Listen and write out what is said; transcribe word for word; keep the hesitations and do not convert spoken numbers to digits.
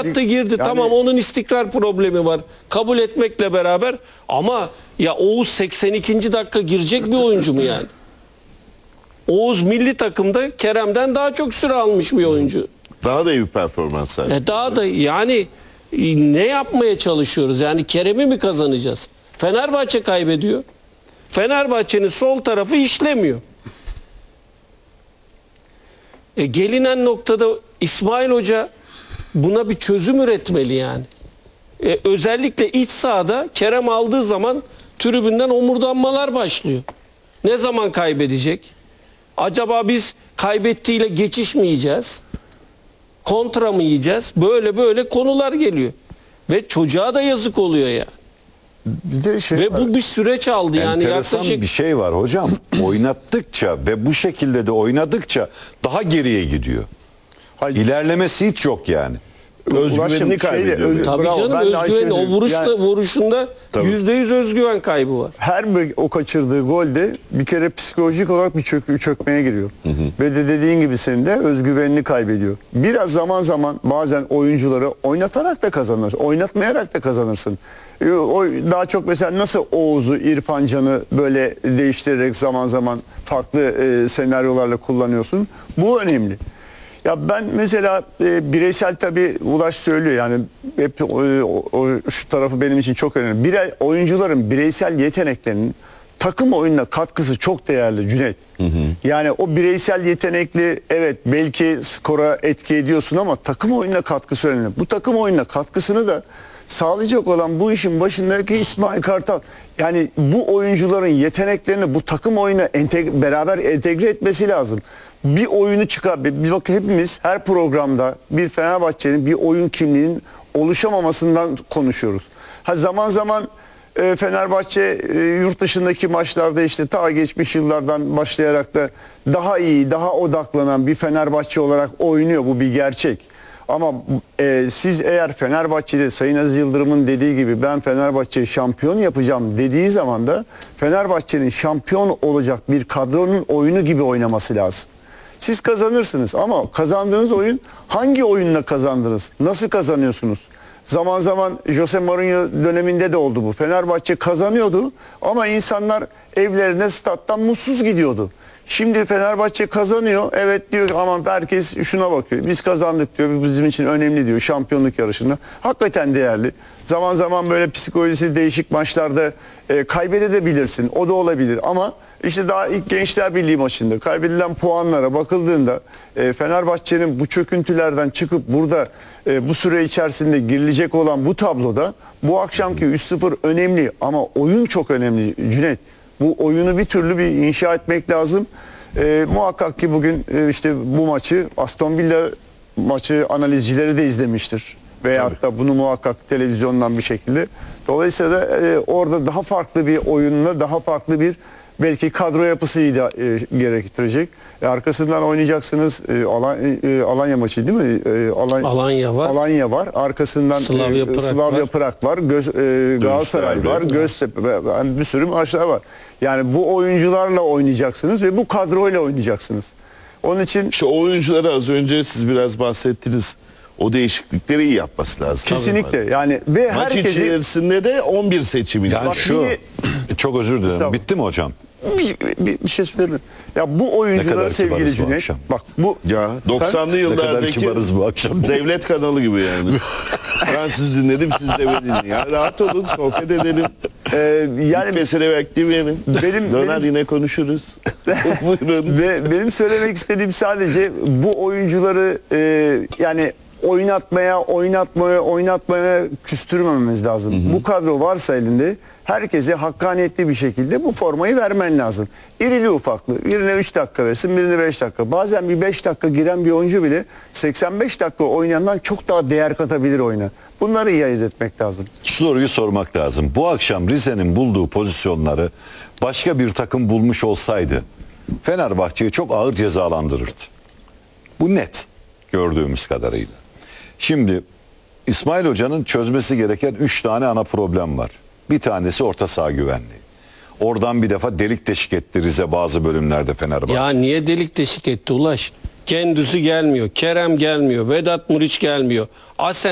oynattı girdi. Yani, tamam onun istikrar problemi var. Kabul etmekle beraber ama ya Oğuz seksen ikinci dakika girecek bir oyuncu mu yani? Oğuz milli takımda Kerem'den daha çok süre almış bir oyuncu. Daha da iyi bir performans sergiledi. E daha da yani ne yapmaya çalışıyoruz? Yani Kerem'i mi kazanacağız? Fenerbahçe kaybediyor. Fenerbahçe'nin sol tarafı işlemiyor. E gelinen noktada İsmail Hoca buna bir çözüm üretmeli yani. E özellikle iç sahada Kerem aldığı zaman tribünden omurdanmalar başlıyor. Ne zaman kaybedecek? Acaba biz kaybettiğiyle geçiş mi yiyeceğiz? Kontra mı yiyeceğiz? Böyle böyle konular geliyor. Ve çocuğa da yazık oluyor ya. Bir de şey Ve var. bu bir süreç aldı yani Enteresan yaklaşık. bir şey var hocam. Oynattıkça ve bu şekilde de oynadıkça daha geriye gidiyor. Hayır. İlerlemesi hiç yok yani. Özgüvenini Ulaşım kaybediyor. şeyle, öz- Tabii bravo, canım ben de aynı özgüven o şeyi vuruşla yani vuruşunda Tabii. yüzde yüz özgüven kaybı var. her bir o kaçırdığı golde bir kere psikolojik olarak bir çök, çökmeye giriyor. Ve de dediğin gibi senin de özgüvenini kaybediyor. Biraz zaman zaman bazen oyuncuları oynatarak da kazanırsın. Oynatmayarak da kazanırsın. E, O daha çok mesela nasıl Oğuz'u, İrfan Can'ı böyle değiştirerek zaman zaman farklı e, senaryolarla kullanıyorsun. Bu önemli. Ya ben mesela e, bireysel tabii Ulaş söylüyor yani hep e, o, o, şu tarafı benim için çok önemli. Birey, oyuncuların bireysel yeteneklerinin takım oyununa katkısı çok değerli Cüneyt. Hı hı. Yani o bireysel yetenekli evet belki skora etki ediyorsun ama takım oyununa katkısı önemli. Bu takım oyununa katkısını da sağlayacak olan bu işin başındaki İsmail Kartal. Yani bu oyuncuların yeteneklerini bu takım oyuna entegre, beraber entegre etmesi lazım. Bir oyunu çıkar. Bir bak hepimiz her programda bir Fenerbahçe'nin bir oyun kimliğinin oluşamamasından konuşuyoruz. Ha zaman zaman e, Fenerbahçe e, yurt dışındaki maçlarda işte ta geçmiş yıllardan başlayarak da daha iyi, daha odaklanan bir Fenerbahçe olarak oynuyor. Bu bir gerçek. Ama e, siz eğer Fenerbahçe'de Sayın Aziz Yıldırım'ın dediği gibi ben Fenerbahçe'yi şampiyon yapacağım dediği zaman da Fenerbahçe'nin şampiyon olacak bir kadronun oyunu gibi oynaması lazım. Siz kazanırsınız ama kazandığınız oyun hangi oyunla kazandınız? Nasıl kazanıyorsunuz? Zaman zaman Jose Mourinho döneminde de oldu bu. Fenerbahçe kazanıyordu ama insanlar evlerine stat'tan mutsuz gidiyordu. Şimdi Fenerbahçe kazanıyor. Evet diyor aman herkes şuna bakıyor. Biz kazandık diyor. Bu bizim için önemli diyor şampiyonluk yarışında. Hakikaten değerli. Zaman zaman böyle psikolojisi değişik maçlarda e, kaybedebilirsin. O da olabilir ama işte daha ilk Gençler Birliği maçında kaybedilen puanlara bakıldığında e, Fenerbahçe'nin bu çöküntülerden çıkıp burada e, bu süre içerisinde girilecek olan bu tabloda bu akşamki üç sıfır önemli ama oyun çok önemli Cüneyt. Bu oyunu bir türlü bir inşa etmek lazım. E, muhakkak ki bugün e, işte bu maçı Aston Villa maçı analizcileri de izlemiştir. Veyahut da bunu muhakkak televizyondan bir şekilde. Dolayısıyla da, e, orada daha farklı bir oyunla daha farklı bir belki kadro yapısıyı da e, gerektirecek. E, arkasından oynayacaksınız e, Alan, e, Alanya maçı değil mi? E, Alanya, Alanya var. Alanya var. Arkasından Slavia e, Prag Slavia var. Prag var. Göz, e, Galatasaray var. Göztepe yani bir sürü maçlar var. Yani bu oyuncularla oynayacaksınız ve bu kadroyla oynayacaksınız. Onun için İşte o oyuncuları az önce siz biraz bahsettiniz. O değişiklikleri iyi yapması lazım. kesinlikle yani ve Maç herkesi içerisinde de on bir seçimi. Yani Bak şu bir- çok özür dilerim. Estağfurullah. Bitti mi hocam? bir, bir, bir şey söyleyeyim. Ya bu Ne oyunculara kadar sevgili kibarız bu Cüneyt. akşam. Bak bu Ya doksanlı Ne kadar yıllardaki kibarız bu akşam. devlet kanalı gibi yani. Ben siz dinledim, siz de beni dinleyin. Ya rahat olun, sohbet edelim. e, Yani yani mesele beklemeyelim. Benim- Döner benim- yine konuşuruz. Buyurun. ve benim söylemek istediğim sadece bu oyuncuları e, yani oynatmaya, oynatmaya, oynatmaya küstürmememiz lazım. Hı hı. Bu kadro varsa elinde herkese hakkaniyetli bir şekilde bu formayı vermen lazım. İrili ufaklı. Birine üç dakika versin, birine beş dakika. Bazen bir beş dakika giren bir oyuncu bile seksen beş dakika oynayandan çok daha değer katabilir oyuna. Bunları iyi ayırt etmek lazım. Şu soruyu sormak lazım. Bu akşam Rize'nin bulduğu pozisyonları başka bir takım bulmuş olsaydı Fenerbahçe'yi çok ağır cezalandırırdı. Bu net gördüğümüz kadarıyla. Şimdi İsmail Hoca'nın çözmesi gereken üç tane ana problem var. Bir tanesi orta saha güvenliği. Oradan bir defa delik deşik etti Rize bazı bölümlerde Fenerbahçe. Ya niye delik deşik etti Ulaş? Kendisi gelmiyor. Kerem gelmiyor. Vedat Muriç gelmiyor. Asen